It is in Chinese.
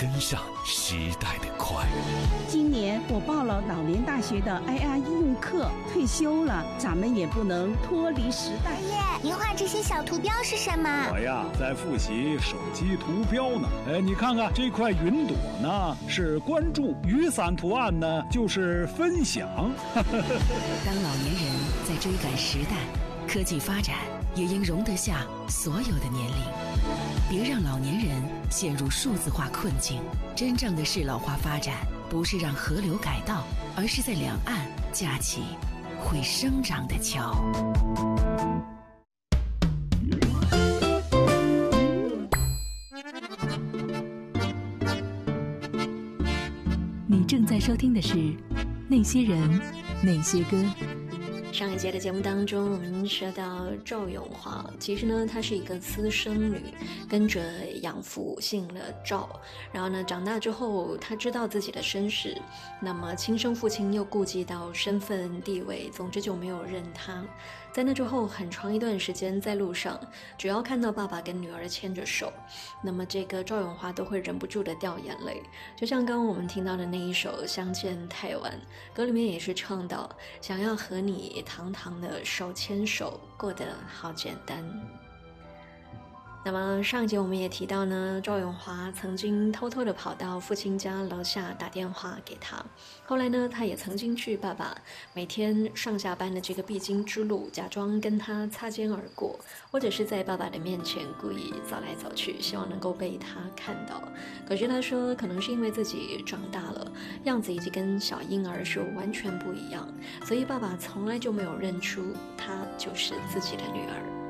跟上时代的快。 今年我报了老年大学的 IR 应用课，退休了，咱们也不能脱离时代。 爷爷，您画这些小图标是什么？ 我呀，在复习手机图标呢。你看看这块云朵呢，是关注；雨伞图案呢，就是分享。 当老年人在追赶时代，科技发展也应容得下所有的年龄。别让老年人陷入数字化困境。真正的适老化发展，不是让河流改道，而是在两岸架起会生长的桥。 你正在收听的是《那些人，那些歌》。 上一节的节目当中，我们说到赵咏华，其实呢，她是一个私生女，跟着养父姓了赵。然后呢，长大之后，她知道自己的身世，那么亲生父亲又顾及到身份地位，总之就没有认她。在那之后，很长一段时间在路上，只要看到爸爸跟女儿牵着手，那么这个赵咏华都会忍不住的掉眼泪。就像刚刚我们听到的那一首《相见太晚》，歌里面也是唱到，想要和你堂堂的手牵手，过得好简单。那么上一节我们也提到呢，赵咏华曾经偷偷的跑到父亲家楼下打电话给他，后来呢，他也曾经去爸爸每天上下班的这个必经之路，假装跟他擦肩而过，或者是在爸爸的面前故意走来走去，希望能够被他看到。可是他说，可能是因为自己长大了，样子已经跟小婴儿是完全不一样，所以爸爸从来就没有认出她就是自己的女儿。